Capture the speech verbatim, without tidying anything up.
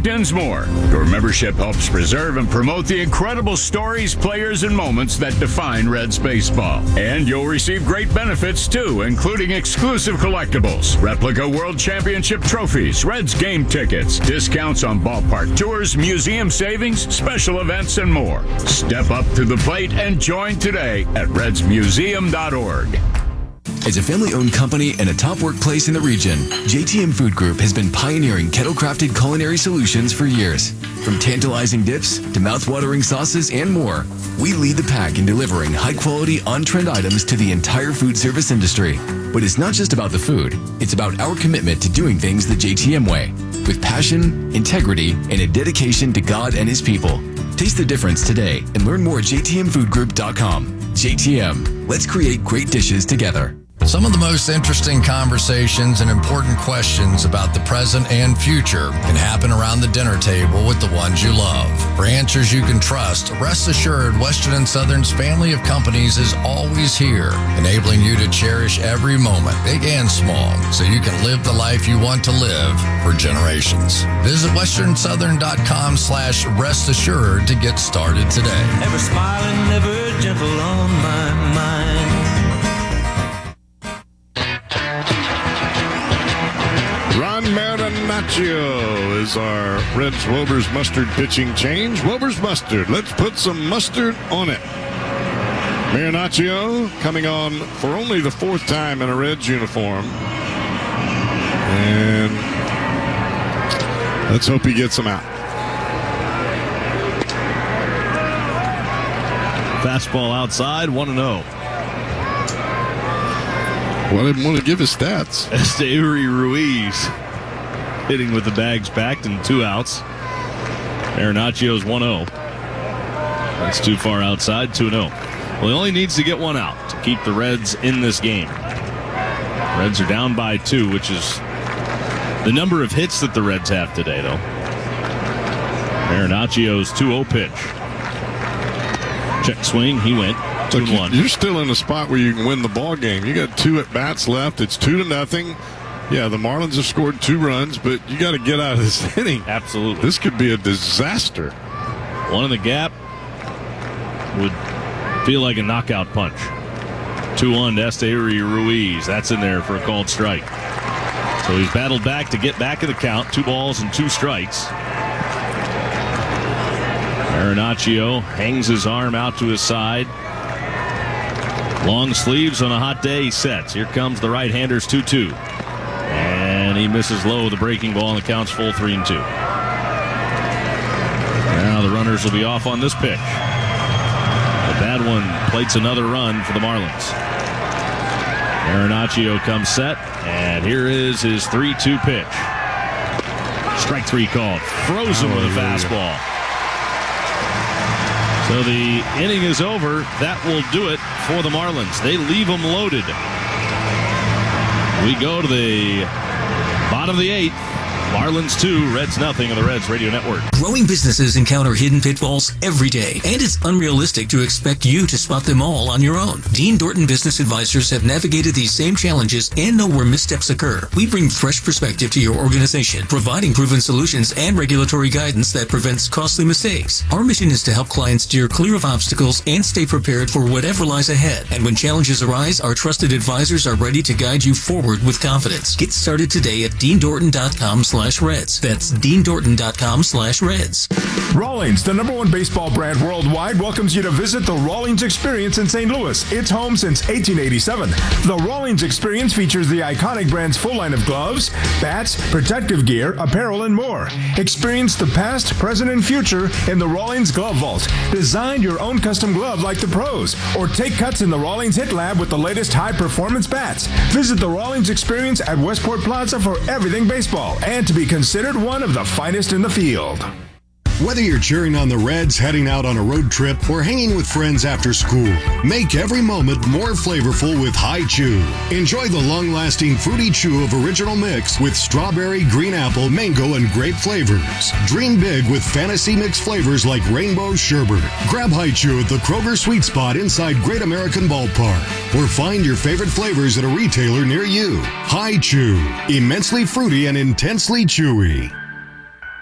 Dinsmore. Your membership helps preserve and promote the incredible stories, players, and moments that define Reds baseball. And you'll receive great benefits, too, including exclusive collectibles, replica World Championship trophies, Reds game tickets, discounts on ballpark tours, museum savings, special events, and more. Step up to the plate and join today at reds museum dot org. As a family-owned company and a top workplace in the region, J T M Food Group has been pioneering kettle-crafted culinary solutions for years. From tantalizing dips to mouth-watering sauces and more, we lead the pack in delivering high-quality, on-trend items to the entire food service industry. But it's not just about the food. It's about our commitment to doing things the J T M way, with passion, integrity, and a dedication to God and His people. Taste the difference today and learn more at j t m food group dot com. J T M, let's create great dishes together. Some of the most interesting conversations and important questions about the present and future can happen around the dinner table with the ones you love. For answers you can trust, rest assured Western and Southern's family of companies is always here, enabling you to cherish every moment, big and small, so you can live the life you want to live for generations. Visit western southern dot com slash rest assured to get started today. Ever smiling, never gentle on my mind. Ron Marinaccio is our Reds Wober's Mustard pitching change. Wober's Mustard. Let's put some mustard on it. Marinaccio coming on for only the fourth time in a Reds uniform. And let's hope he gets them out. Fastball outside, one and oh. Well, I didn't want to give his stats. Esteury Ruiz hitting with the bags packed and two outs. Marinaccio's one oh. That's too far outside, two and oh. Well, he only needs to get one out to keep the Reds in this game. Reds are down by two, which is the number of hits that the Reds have today, though. Marinaccio's two oh pitch. Check swing, he went. Look, two one. You're still in a spot where you can win the ball game. You got two at bats left. It's two to nothing. Yeah, the Marlins have scored two runs, but you got to get out of this inning. Absolutely. This could be a disaster. One in the gap would feel like a knockout punch. two one to Esteury Ruiz. That's in there for a called strike. So he's battled back to get back in the count. Two balls and two strikes. Marinaccio hangs his arm out to his side. Long sleeves on a hot day, he sets. Here comes the right-hander's two two. And he misses low the breaking ball, and the count's full three and two. Now the runners will be off on this pitch. The bad one plates another run for the Marlins. Marinaccio comes set, and here is his three two pitch. Strike three called. Frozen with a fastball. So the inning is over. That will do it for the Marlins. They leave them loaded. We go to the bottom of the eighth. Marlins two, Reds nothing on the Reds Radio Network. Growing businesses encounter hidden pitfalls every day, and it's unrealistic to expect you to spot them all on your own. Dean Dorton Business Advisors have navigated these same challenges and know where missteps occur. We bring fresh perspective to your organization, providing proven solutions and regulatory guidance that prevents costly mistakes. Our mission is to help clients steer clear of obstacles and stay prepared for whatever lies ahead. And when challenges arise, our trusted advisors are ready to guide you forward with confidence. Get started today at dean dorton dot com slash Reds. That's dean dorton dot com slash Reds. Rawlings, the number one baseball brand worldwide, welcomes you to visit the Rawlings Experience in Saint Louis. It's home since eighteen eighty-seven. The Rawlings Experience features the iconic brand's full line of gloves, bats, protective gear, apparel, and more. Experience the past, present, and future in the Rawlings Glove Vault. Design your own custom glove like the pros, or take cuts in the Rawlings Hit Lab with the latest high-performance bats. Visit the Rawlings Experience at Westport Plaza for everything baseball, and to be considered one of the finest in the field. Whether you're cheering on the Reds, heading out on a road trip, or hanging with friends after school, make every moment more flavorful with Hi-Chew. Enjoy the long-lasting fruity chew of original mix with strawberry, green apple, mango, and grape flavors. Dream big with fantasy mix flavors like rainbow sherbet. Grab Hi-Chew at the Kroger Sweet Spot inside Great American Ballpark, or find your favorite flavors at a retailer near you. Hi-Chew, immensely fruity and intensely chewy.